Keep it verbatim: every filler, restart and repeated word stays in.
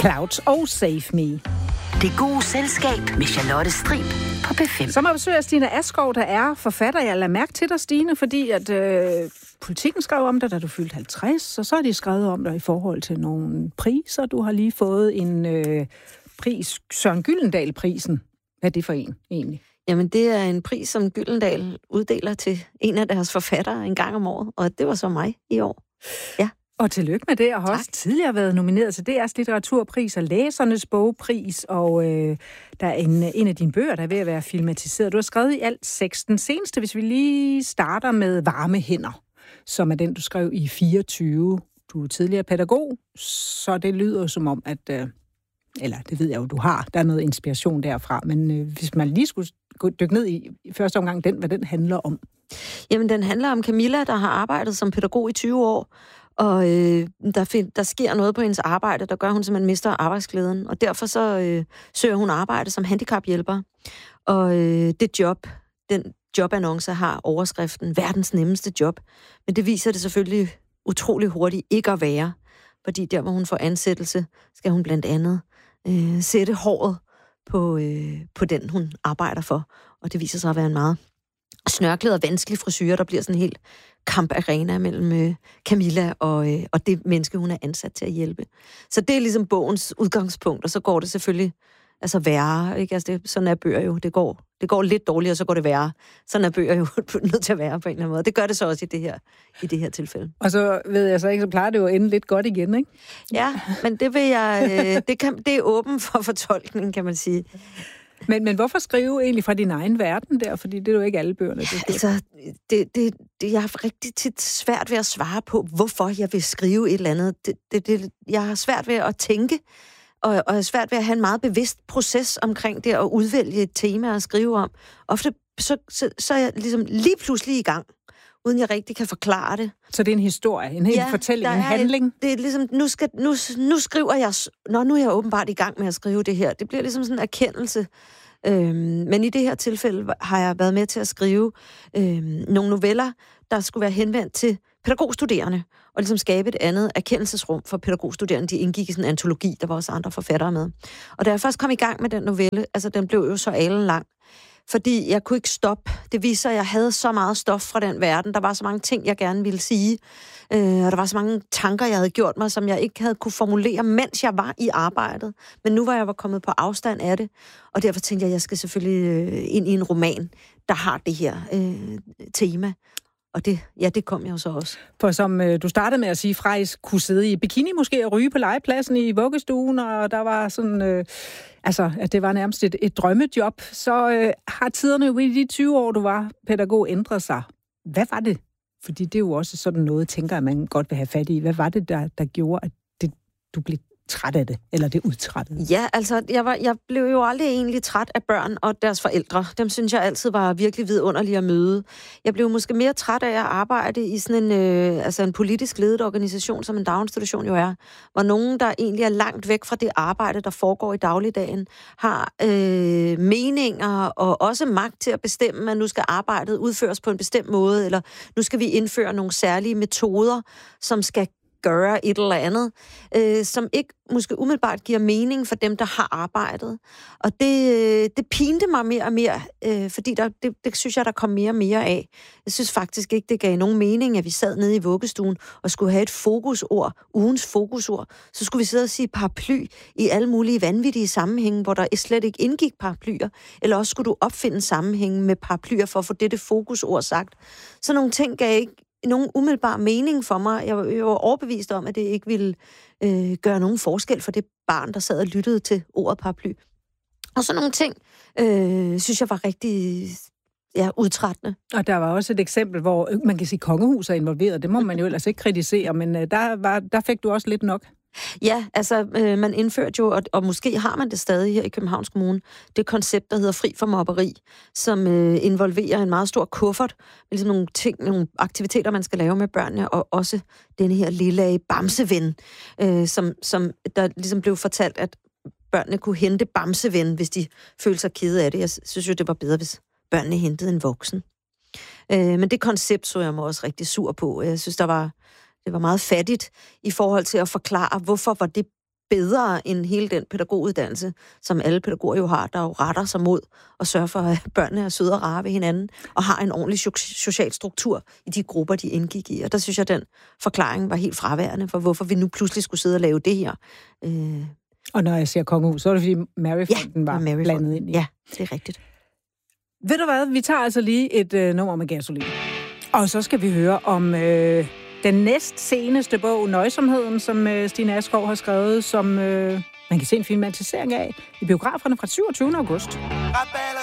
Clouds og Save Me. Det gode selskab med Charlotte Strib på P fem. Så må jeg besøge Stine Askov, der er forfatter. Jeg lader mærke til dig, Stine, fordi at øh, Politikken skrev om dig, da du fyldte halvtreds, og så har de skrevet om dig i forhold til nogle priser. Du har lige fået en øh, pris, Søren Gyldendal-prisen. Hvad er det for en, egentlig? Jamen, det er en pris, som Gyldendal uddeler til en af deres forfattere en gang om året, og det var så mig i år. Ja. Og tillykke med det, og har også tidligere været nomineret til D R's litteraturpris og Læsernes bogpris, og øh, der er en, en af dine bøger, der er ved at være filmatiseret. Du har skrevet i alt seks. Den seneste, hvis vi lige starter med Varme hænder, som er den, du skrev i fireogtyve. Du er tidligere pædagog, så det lyder som om, at... Øh, eller det ved jeg jo, du har. Der er noget inspiration derfra, men øh, hvis man lige skulle dykke ned i, i første omgang, den, hvad den handler om. Jamen, den handler om Camilla, der har arbejdet som pædagog i tyve år, og øh, der, find, der sker noget på hendes arbejde, der gør, at hun simpelthen mister arbejdsglæden. Og derfor så øh, søger hun arbejde som handicaphjælper. Og øh, det job, den jobannonce har overskriften verdens nemmeste job. Men det viser det selvfølgelig utrolig hurtigt ikke at være. Fordi der, hvor hun får ansættelse, skal hun blandt andet øh, sætte håret på, øh, på den, hun arbejder for. Og det viser sig at være en meget snørklet og vanskelig frisyre, der bliver sådan en helt kamparena mellem øh, Camilla og, øh, og det menneske, hun er ansat til at hjælpe. Så det er ligesom bogens udgangspunkt, og så går det selvfølgelig altså værre. Ikke? Altså det, sådan er bøger jo. Det går, det går lidt dårligt, og så går det værre. Sådan er bøger jo nødt til at være på en eller anden måde. Det gør det så også i det her, i det her tilfælde. Og så ved jeg så ikke, så plejer det jo at ende lidt godt igen, ikke? Ja, men det vil jeg... Øh, det, kan, det er åben for fortolkning, kan man sige. Men, men hvorfor skrive egentlig fra din egen verden der? Fordi det er jo ikke alle bøgerne. Det altså, det, det, det, jeg har rigtig tit svært ved at svare på, hvorfor jeg vil skrive et eller andet. Det, det, det, jeg har svært ved at tænke, og, og jeg har svært ved at have en meget bevidst proces omkring det, at udvælge et tema at skrive om. Ofte så, så, så er jeg ligesom lige pludselig i gang, uden jeg rigtig kan forklare det. Så det er en historie, en hel ja, fortælling, en handling? Et, det er ligesom, nu, skal, nu, nu skriver jeg... Nå, nu er jeg åbenbart i gang med at skrive det her. Det bliver ligesom sådan en erkendelse. Øhm, men i det her tilfælde har jeg været med til at skrive øhm, nogle noveller, der skulle være henvendt til pædagogstuderende, og ligesom skabe et andet erkendelsesrum for pædagogstuderende. De indgik i sådan en antologi, der var også andre forfattere med. Og da jeg først kom i gang med den novelle, altså den blev jo så alenlang, fordi jeg kunne ikke stoppe. Det viser, at jeg havde så meget stof fra den verden. Der var så mange ting, jeg gerne ville sige. Øh, og der var så mange tanker, jeg havde gjort mig, som jeg ikke havde kunne formulere, mens jeg var i arbejdet. Men nu var jeg var kommet på afstand af det. Og derfor tænkte jeg, at jeg skal selvfølgelig øh, ind i en roman, der har det her øh, tema. Og det, ja, det kom jeg jo så også. For som øh, du startede med at sige, Frejs kunne sidde i bikini måske og ryge på legepladsen i vuggestuen, og der var sådan, øh, altså, at det var nærmest et, et drømmejob, så øh, har tiderne jo i de tyve år, du var pædagog, ændret sig. Hvad var det? Fordi det er jo også sådan noget, tænker jeg, man godt vil have fat i. Hvad var det, der, der gjorde, at det, du blev træt af det, eller det udtrættede? Ja, altså, jeg, var, jeg blev jo aldrig egentlig træt af børn og deres forældre. Dem synes jeg altid var virkelig vidunderlige at møde. Jeg blev måske mere træt af at arbejde i sådan en, øh, altså en politisk ledet organisation, som en daginstitution jo er, hvor nogen, der egentlig er langt væk fra det arbejde, der foregår i dagligdagen, har øh, meninger og også magt til at bestemme, at nu skal arbejdet udføres på en bestemt måde, eller nu skal vi indføre nogle særlige metoder, som skal gøre et eller andet, øh, som ikke måske umiddelbart giver mening for dem, der har arbejdet. Og det, det pinte mig mere og mere, øh, fordi der, det, det synes jeg, der kom mere og mere af. Jeg synes faktisk ikke, det gav nogen mening, at vi sad nede i vuggestuen og skulle have et fokusord, ugens fokusord. Så skulle vi sidde og sige paraply i alle mulige vanvittige sammenhænge, hvor der slet ikke indgik paraplyer, eller også skulle du opfinde sammenhænge med paraplyer for at få dette fokusord sagt. Så nogle ting gav ikke nogen umiddelbar mening for mig. Jeg var, jeg var overbevist om, at det ikke ville øh, gøre nogen forskel for det barn, der sad og lyttede til ordet paraply. Og så nogle ting, øh, synes jeg var rigtig ja, udtrættende. Og der var også et eksempel, hvor man kan sige, kongehus er involveret. Det må man jo ellers ikke kritisere, men øh, der, var, der fik du også lidt nok. Ja, altså øh, man indførte jo, og, og måske har man det stadig her i Københavns Kommune, det koncept, der hedder fri for mobberi, som øh, involverer en meget stor kuffert, med ligesom nogle ting, nogle aktiviteter, man skal lave med børnene, og også denne her lille bamseven, øh, som, som der ligesom blev fortalt, at børnene kunne hente bamseven, hvis de følte sig kede af det. Jeg synes jo, det var bedre, hvis børnene hentede en voksen. Øh, men det koncept så jeg mig også rigtig sur på. Jeg synes, der var Det var meget fattigt i forhold til at forklare, hvorfor var det bedre end hele den pædagoguddannelse, som alle pædagoger jo har, der jo retter sig mod og sørger for, at børnene er søde og rare ved hinanden, og har en ordentlig social struktur i de grupper, de indgik i. Og der synes jeg, at den forklaring var helt fraværende for, hvorfor vi nu pludselig skulle sidde og lave det her. Øh... Og når jeg siger kongehus, så er det, fordi Mary-fonden ja, var Mary blandet ind i. Ja, det er rigtigt. Ved du hvad? Vi tager altså lige et øh, nummer med gasolin. Og så skal vi høre om øh, den næst seneste bog, Nøjsomheden, som øh, Stine Askov har skrevet, som øh, man kan se en filmatisering af i biograferne fra syvogtyvende august. Raballer